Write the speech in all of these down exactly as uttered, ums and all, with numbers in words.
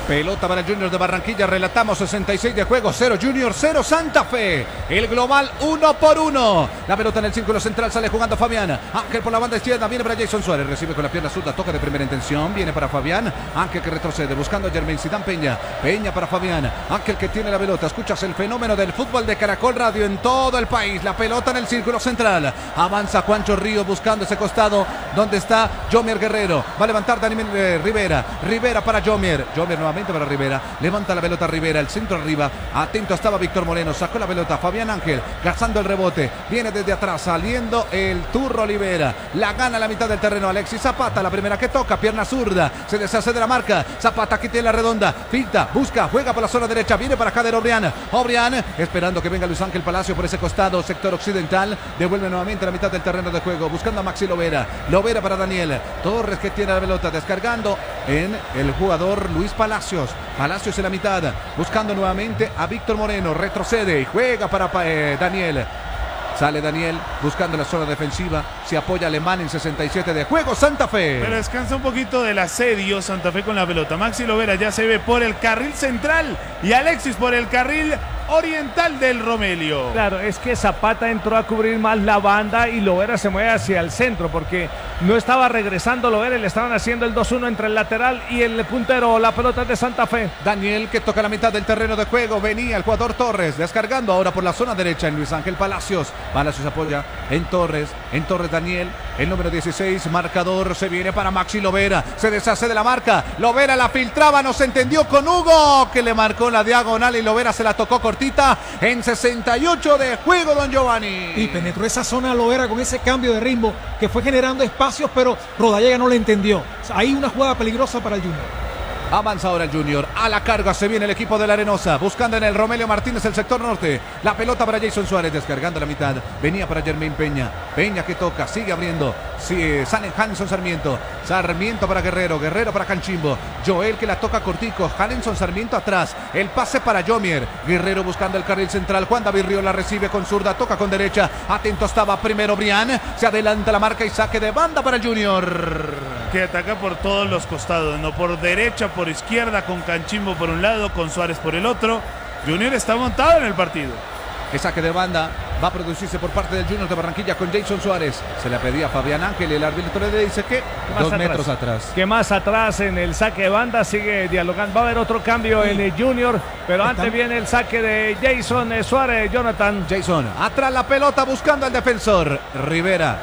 Pelota para el Junior de Barranquilla, relatamos sesenta y seis de juego, cero Junior, cero Santa Fe. El global uno por uno. La pelota en el círculo central, sale jugando Fabián. Ángel por la banda izquierda, viene para Jason Suárez, recibe con la pierna zurda, toca de primera intención, viene para Fabián. Ángel que retrocede, buscando a Jermaine Zidane Peña. Peña para Fabián. Ángel que tiene la pelota, escuchas el fenómeno del fútbol de Caracol Radio en todo el país. La pelota en el círculo central. Avanza Juancho Ríos buscando ese costado donde está Jomier Guerrero. Va a levantar Daniel eh, Rivera. Rivera para Jomier. Jomier nuevamente para Rivera, levanta la pelota Rivera, el centro arriba, atento estaba Víctor Moreno, sacó la pelota Fabián Ángel, cazando el rebote, viene desde atrás, saliendo el Turro Olivera, la gana a la mitad del terreno Alexis Zapata, la primera que toca, pierna zurda, se deshace de la marca, Zapata aquí tiene la redonda, finta, busca, juega por la zona derecha, viene para Jader Obrián, Obrián, esperando que venga Luis Ángel Palacio por ese costado, sector occidental, devuelve nuevamente a la mitad del terreno de juego, buscando a Maxi Lovera, Lovera para Daniel, Torres que tiene la pelota, descargando en el jugador Luis Palacio. Palacios en la mitad, buscando nuevamente a Víctor Moreno, retrocede y juega para eh, Daniel. Sale Daniel buscando la zona defensiva, se apoya Alemán en sesenta y siete de juego, Santa Fe. Pero descansa un poquito del asedio Santa Fe con la pelota. Maxi Lovera ya se ve por el carril central y Alexis por el carril oriental del Romelio. Claro, es que Zapata entró a cubrir más la banda y Lovera se mueve hacia el centro porque no estaba regresando Lovera y le estaban haciendo el dos uno entre el lateral y el puntero. La pelota es de Santa Fe. Daniel que toca la mitad del terreno de juego, venía el jugador Torres descargando ahora por la zona derecha en Luis Ángel Palacios. Palacios apoya en Torres, en Torres Daniel, el número dieciséis, marcador, se viene para Maxi Lovera, se deshace de la marca, Lovera la filtraba, no se entendió con Hugo, que le marcó la diagonal y Lovera se la tocó cortita en sesenta y ocho de juego, don Giovanni. Y penetró esa zona Lovera con ese cambio de ritmo que fue generando espacios, pero Rodallega no le entendió. Ahí una jugada peligrosa para el Junior. Avanza ahora el Junior, a la carga se viene el equipo de la Arenosa, buscando en el Romelio Martínez el sector norte, la pelota para Jason Suárez, descargando la mitad, venía para Jermaine Peña, Peña que toca, sigue abriendo, sí, sale Hanson Sarmiento, Sarmiento para Guerrero, Guerrero para Canchimbo, Joel que la toca cortico, Hanson Sarmiento atrás, el pase para Jomier, Guerrero buscando el carril central, Juan David Río la recibe con zurda, toca con derecha, atento estaba primero Brian, se adelanta la marca y saque de banda para el Junior. Que ataca por todos los costados, no por derecha, por izquierda, con Canchimbo por un lado, con Suárez por el otro. Junior está montado en el partido. El saque de banda va a producirse por parte del Junior de Barranquilla con Jason Suárez. Se le pedía a Fabián Ángel y el árbitro le dice que dos atrás? metros atrás. Que más atrás en el saque de banda sigue dialogando. Va a haber otro cambio sí. en el Junior, pero antes ¿Están? viene el saque de Jason Suárez, Jonathan. Jason, atrás la pelota buscando al defensor. Rivera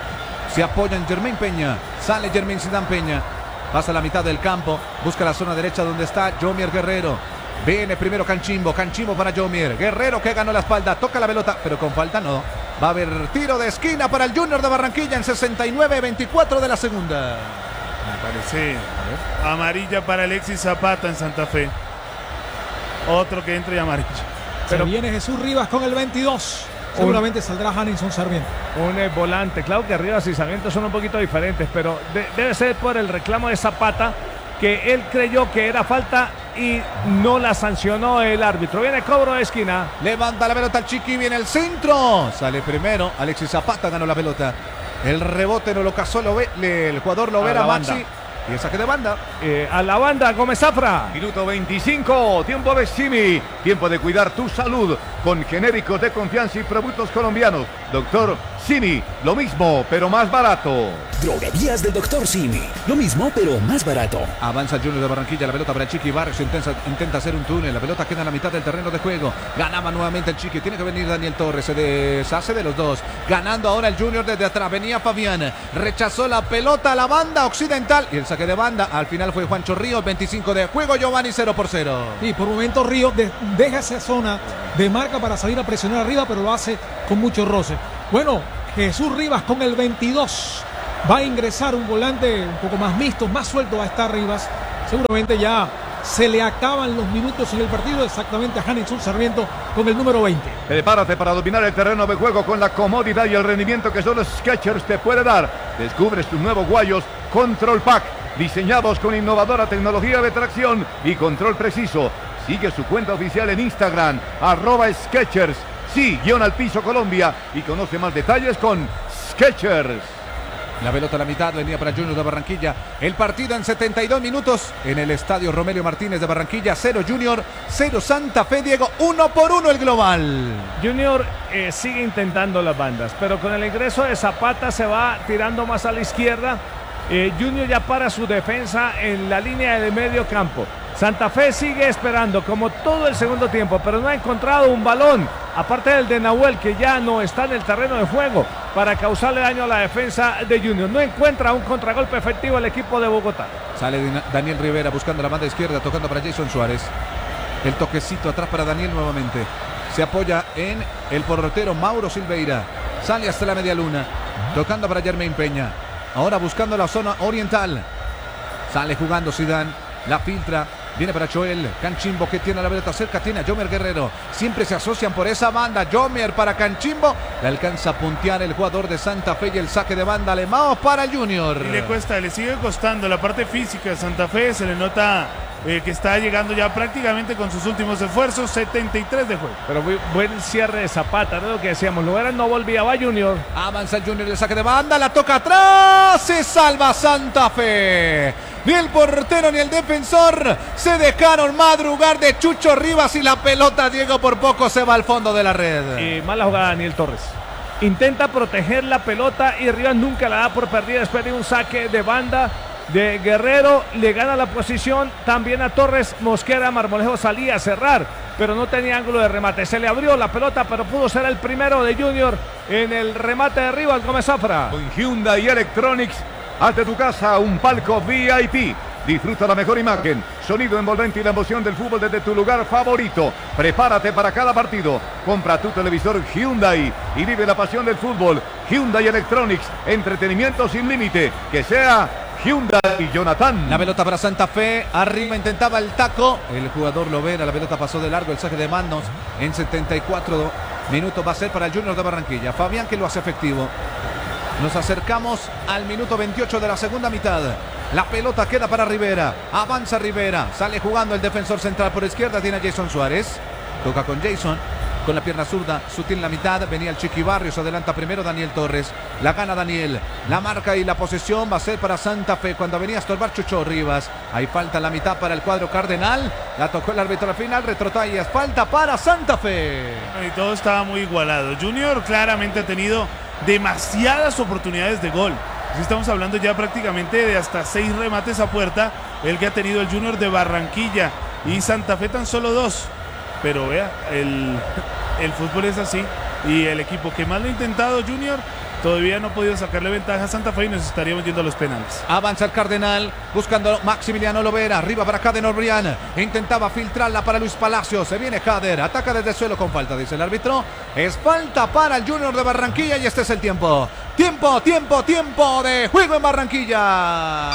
se apoya en Jermaine Peña. Sale Jermaine Zidane Peña. Pasa a la mitad del campo. Busca la zona derecha donde está Jomier Guerrero. Viene primero Canchimbo. Canchimbo para Jomier. Guerrero que ganó la espalda. Toca la pelota, pero con falta no. Va a haber tiro de esquina para el Junior de Barranquilla en sesenta y nueve veinticuatro de la segunda. Me parece amarilla para Alexis Zapata en Santa Fe. Otro que entra y amarilla. Pero se viene Jesús Rivas con el veintidós. Seguramente saldrá Hanson Sarmiento. Un eh, volante. Claro que Rivas y Sarmiento son un poquito diferentes, pero de, debe ser por el reclamo de Zapata, que él creyó que era falta y no la sancionó el árbitro. Viene cobro de esquina. Levanta la pelota el Chiqui, viene el centro. Sale primero. Alexis Zapata ganó la pelota. El rebote no lo cazó el jugador Lovera Maxi. Y el saque de banda. Eh, a la banda, Gómez Zafra. Minuto veinticinco, tiempo de Simi. Tiempo de cuidar tu salud con genéricos de confianza y productos colombianos. Doctor Simi, lo mismo, pero más barato. Droguerías del Doctor Simi. Lo mismo, pero más barato. Avanza el Junior de Barranquilla, la pelota para el Chiqui Barrios. Intenta, intenta hacer un túnel. La pelota queda en la mitad del terreno de juego. Ganaba nuevamente el Chiqui. Tiene que venir Daniel Torres. Se deshace de los dos. Ganando ahora el Junior desde atrás. Venía Fabián. Rechazó la pelota a la banda occidental. Y el saque de banda al final fue Juancho Ríos. veinticinco de juego. Giovanni cero por cero. Y por momentos Ríos de, deja esa zona de marca para salir a presionar arriba, pero lo hace con mucho roce. Bueno, Jesús Rivas con el veintidós. Va a ingresar un volante un poco más mixto, más suelto va a estar Rivas. Seguramente ya se le acaban los minutos en el partido exactamente a Hanson Sarmiento con el número veinte. Prepárate para dominar el terreno de juego con la comodidad y el rendimiento que solo Skechers te puede dar. Descubres tus nuevos guayos Control Pack, diseñados con innovadora tecnología de tracción y control preciso. Sigue su cuenta oficial en Instagram, arroba Skechers, sí, guión al piso Colombia, y conoce más detalles con Skechers. La pelota a la mitad venía para Junior de Barranquilla. El partido en setenta y dos minutos en el estadio Romelio Martínez de Barranquilla. Cero Junior, cero Santa Fe, Diego. Uno por uno el global. Junior eh, sigue intentando las bandas, pero con el ingreso de Zapata se va tirando más a la izquierda. Eh, Junior ya para su defensa en la línea del medio campo. Santa Fe sigue esperando como todo el segundo tiempo, pero no ha encontrado un balón, aparte del de Nahuel, que ya no está en el terreno de juego, para causarle daño a la defensa de Junior. No encuentra un contragolpe efectivo el equipo de Bogotá. Sale Daniel Rivera buscando la banda izquierda, tocando para Jason Suárez. El toquecito atrás para Daniel nuevamente. Se apoya en el portero Mauro Silveira. Sale hasta la media luna, tocando para Jermaine Peña. Ahora buscando la zona oriental. Sale jugando Zidane, la filtra. Viene para Joel Canchimbo, que tiene la pelota cerca, tiene a Jomer Guerrero. Siempre se asocian por esa banda. Jomer para Canchimbo. Le alcanza a puntear el jugador de Santa Fe y el saque de banda alemán para Junior. Y le cuesta, le sigue costando la parte física de Santa Fe. Se le nota eh, que está llegando ya prácticamente con sus últimos esfuerzos. setenta y tres de juego. Pero muy buen cierre de Zapata, ¿no? Lo que decíamos, Lovera no volvía, va Junior. Avanza el Junior, el saque de banda, la toca atrás. Se salva Santa Fe. Ni el portero ni el defensor se dejaron madrugar de Chucho Rivas y la pelota, Diego, por poco se va al fondo de la red. Y mala jugada Daniel Torres. Intenta proteger la pelota y Rivas nunca la da por perdida después de un saque de banda de Guerrero. Le gana la posición también a Torres. Mosquera Marmolejo salía a cerrar, pero no tenía ángulo de remate. Se le abrió la pelota, pero pudo ser el primero de Junior en el remate de Rivas Gómez Zafra. Con Hyundai Electronics, hazte tu casa un palco V I P. Disfruta la mejor imagen, sonido envolvente y la emoción del fútbol desde tu lugar favorito. Prepárate para cada partido. Compra tu televisor Hyundai y vive la pasión del fútbol. Hyundai Electronics, entretenimiento sin límite. Que sea Hyundai y Jonathan. La pelota para Santa Fe. Arriba intentaba el taco. El jugador Lovera. La pelota pasó de largo. El saque de manos en setenta y cuatro minutos va a ser para el Junior de Barranquilla. Fabián, que lo hace efectivo. Nos acercamos al minuto veintiocho de la segunda mitad. La pelota queda para Rivera. Avanza Rivera. Sale jugando el defensor central por izquierda. Tiene a Jason Suárez. Toca con Jason. Con la pierna zurda. Sutil en la mitad. Venía el Chiqui Barrios. Adelanta primero Daniel Torres. La gana Daniel. La marca y la posesión va a ser para Santa Fe. Cuando venía a estorbar Chucho Rivas. Hay falta en la mitad para el cuadro cardenal. La tocó el árbitro al final. Retrotallas. Falta para Santa Fe. Y todo estaba muy igualado. Junior claramente ha tenido demasiadas oportunidades de gol. Estamos hablando ya prácticamente de hasta seis remates a puerta, el que ha tenido el Junior de Barranquilla, y Santa Fe tan solo dos. Pero vea, el, el fútbol es así, y el equipo que más lo ha intentado, Junior, todavía no ha podido sacarle ventaja a Santa Fe y nos estaríamos yendo a los penales. Avanza el Cardenal, buscando Maximiliano Lovera, arriba para Jader Orbrián, intentaba filtrarla para Luis Palacios, se viene Jader, ataca desde el suelo con falta, dice el árbitro. Es falta para el Junior de Barranquilla y este es el tiempo. Tiempo, tiempo, tiempo de juego en Barranquilla.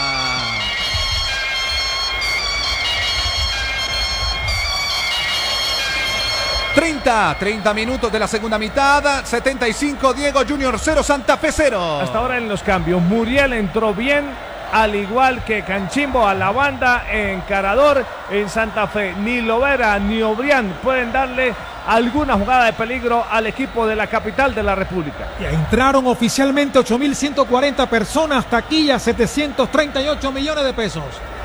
treinta, treinta minutos de la segunda mitad, setenta y cinco, Diego. Junior cero, Santa Fe cero. Hasta ahora en los cambios, Muriel entró bien, al igual que Canchimbo a la banda, encarador en Santa Fe. Ni Lovera ni Obrián pueden darle alguna jugada de peligro al equipo de la capital de la República. Ya entraron oficialmente ocho mil ciento cuarenta personas, taquilla setecientos treinta y ocho millones de pesos.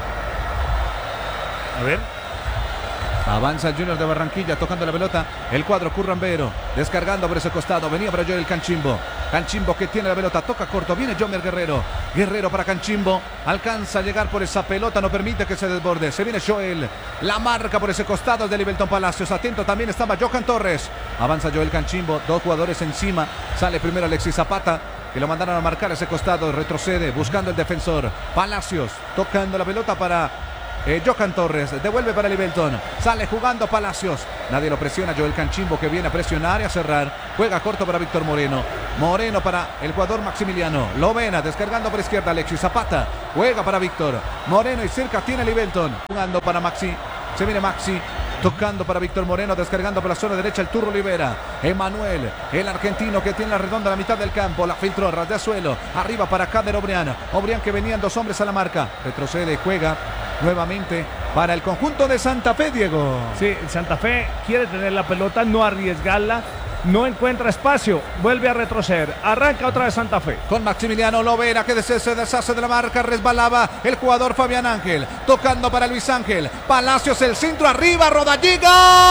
A ver. Avanza el Junior de Barranquilla tocando la pelota. El cuadro Currambero descargando por ese costado. Venía para Joel Canchimbo. Canchimbo que tiene la pelota. Toca corto. Viene Jomer Guerrero. Guerrero para Canchimbo. Alcanza a llegar por esa pelota. No permite que se desborde. Se viene Joel. La marca por ese costado de Livelton Palacios. Atento también estaba Johan Torres. Avanza Joel Canchimbo. Dos jugadores encima. Sale primero Alexis Zapata, que lo mandaron a marcar ese costado. Retrocede buscando el defensor. Palacios tocando la pelota para Eh, Johan Torres, devuelve para Livelton, sale jugando Palacios, nadie lo presiona. Joel Canchimbo que viene a presionar y a cerrar, juega corto para Víctor Moreno, Moreno para el jugador Maximiliano, Lovena descargando por izquierda, Alexis Zapata, juega para Víctor Moreno y cerca tiene Livelton, jugando para Maxi, se viene Maxi, tocando para Víctor Moreno, descargando por la zona derecha el Turro Rivera. Emanuel, el argentino que tiene la redonda a la mitad del campo, la filtró, ras de suelo, arriba para Jader Obrián, Obrián que venían dos hombres a la marca, retrocede y juega nuevamente para el conjunto de Santa Fe, Diego. Sí, Santa Fe quiere tener la pelota, no arriesgarla. no encuentra espacio, vuelve a retroceder, arranca otra vez Santa Fe. Con Maximiliano Lovera que se deshace de la marca, resbalaba el jugador Fabián Ángel, tocando para Luis Ángel, Palacios el centro arriba, Rodallega,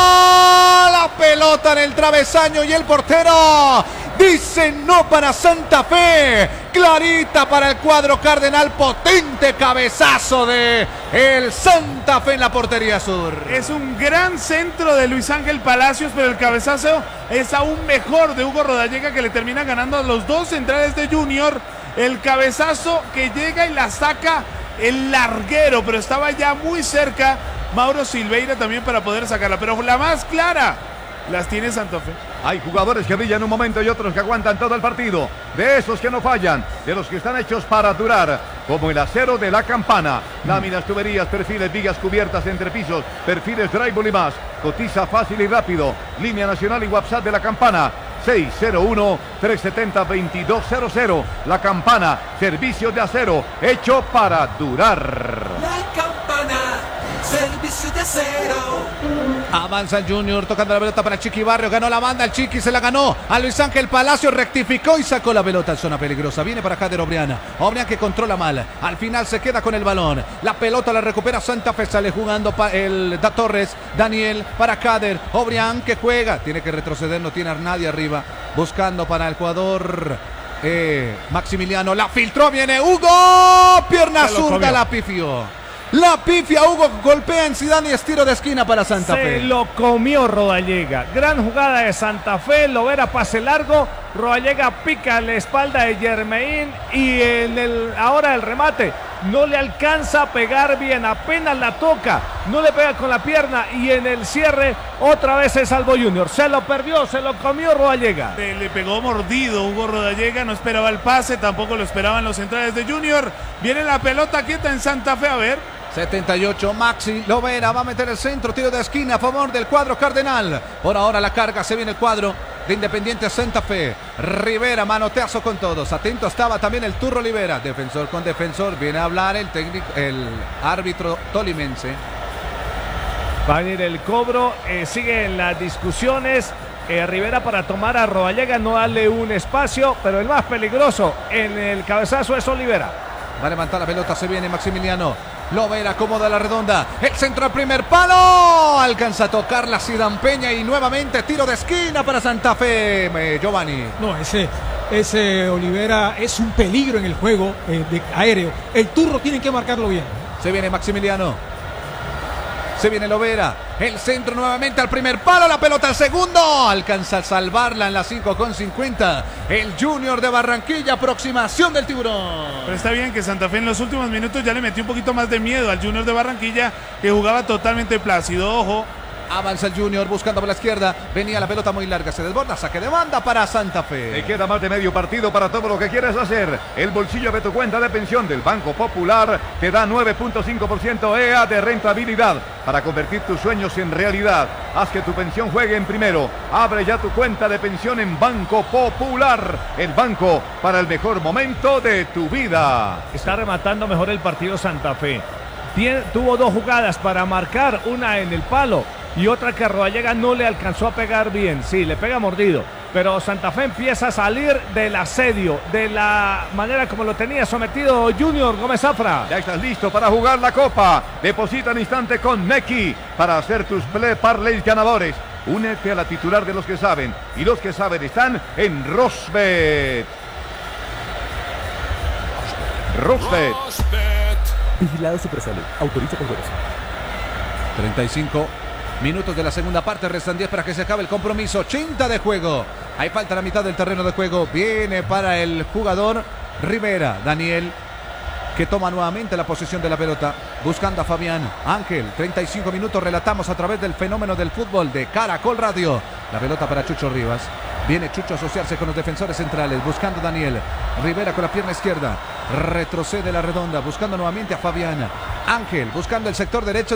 la pelota en el travesaño y el portero dice no para Santa Fe, clarita para el cuadro cardenal, potente cabezazo de el Santa Fe en la portería sur. Es un gran centro de Luis Ángel Palacios, pero el cabezazo es aún mejor de Hugo Rodallega, que le termina ganando a los dos centrales de Junior. El cabezazo que llega y la saca el larguero, pero estaba ya muy cerca Mauro Silveira también para poder sacarla, pero la más clara las tiene Santa Fe. Hay jugadores que brillan un momento y otros que aguantan todo el partido. De esos que no fallan, de los que están hechos para durar, como el acero de la Campana. Láminas, tuberías, perfiles, vigas cubiertas, entrepisos, perfiles, drywall y más. Cotiza fácil y rápido. Línea nacional y WhatsApp de la Campana. seis cero uno, tres siete cero, dos dos cero cero. La Campana, servicio de acero, hecho para durar. La Campana, servicio de acero. Avanza el Junior tocando la pelota para Chiqui Barrio, ganó la banda, el Chiqui se la ganó a Luis Ángel Palacio, rectificó y sacó la pelota en zona peligrosa. Viene para Jader Obriana, Obriana que controla mal, al final se queda con el balón, la pelota la recupera Santa Fe, sale jugando pa el da Torres, Daniel para Jader, Obrián que juega, tiene que retroceder, no tiene a nadie arriba, buscando para el jugador eh, Maximiliano, la filtró, viene Hugo, pierna zurda, la pifió. La pifia, Hugo golpea en Zidane y es tiro de esquina para Santa Se Fe. Se lo comió Rodallega. Gran jugada de Santa Fe. Lovera pase largo. Rodallega pica en la espalda de Germain. Y en el, ahora el remate no le alcanza a pegar bien. Apenas la toca. No le pega con la pierna. Y en el cierre otra vez se salvó Junior. Se lo perdió, se lo comió Rodallega. Le, le pegó mordido Hugo Rodallega. No esperaba el pase. Tampoco lo esperaban los centrales de Junior. Viene la pelota quieta en Santa Fe. A ver. setenta y ocho, Maxi Lovera va a meter el centro, tiro de esquina a favor del cuadro cardenal. Por ahora la carga, se viene el cuadro de Independiente Santa Fe. Rivera, manoteazo con todos. Atento estaba también el Turro Rivera. Defensor con defensor, viene a hablar el técnico, el árbitro tolimense. Va a venir el cobro, eh, siguen las discusiones. Eh, Rivera para tomar a Rodallega, no darle un espacio, pero el más peligroso en el cabezazo es Olivera. Va a levantar la pelota, se viene Maximiliano Lovera, acomoda la redonda, el centro al primer palo, alcanza a tocar la Zidane Peña y nuevamente tiro de esquina para Santa Fe, eh, Giovanni. No, ese, ese Olivera es un peligro en el juego eh, de aéreo. El Turro tiene que marcarlo bien. Se viene Maximiliano. Se viene Lovera, el centro nuevamente al primer palo, la pelota al segundo, alcanza a salvarla en la cinco con cincuenta, el Junior de Barranquilla, aproximación del tiburón. Pero está bien que Santa Fe en los últimos minutos ya le metió un poquito más de miedo al Junior de Barranquilla, que jugaba totalmente plácido, ojo. Avanza el Junior buscando por la izquierda. Venía la pelota muy larga, se desborda, saque de banda para Santa Fe. Te queda más de medio partido para todo lo que quieres hacer. El bolsillo de tu cuenta de pensión del Banco Popular te da nueve punto cinco por ciento E A de rentabilidad para convertir tus sueños en realidad. Haz que tu pensión juegue en primero. Abre ya tu cuenta de pensión en Banco Popular, el banco para el mejor momento de tu vida. Está rematando mejor el partido Santa Fe. Tien, tuvo dos jugadas para marcar, una en el palo y otra que a Rodallega no le alcanzó a pegar bien. Sí, le pega mordido, pero Santa Fe empieza a salir del asedio, de la manera como lo tenía sometido Junior Gómez Zafra. Ya estás listo para jugar la Copa. Deposita al instante con Nequi para hacer tus play parlays ganadores. Únete a la titular de los que saben, y los que saben están en Rosbet. Rosbet. Vigilado Supersalud. Autoriza con juegos. treinta y cinco minutos de la segunda parte, restan diez para que se acabe el compromiso. ochenta de juego. Ahí falta la mitad del terreno de juego. Viene para el jugador Rivera, Daniel, que toma nuevamente la posesión de la pelota, buscando a Fabián Ángel. treinta y cinco minutos, relatamos a través del fenómeno del fútbol de Caracol Radio. La pelota para Chucho Rivas. Viene Chucho a asociarse con los defensores centrales, buscando a Daniel. Rivera con la pierna izquierda. Retrocede la redonda, buscando nuevamente a Fabián Ángel, buscando el sector derecho.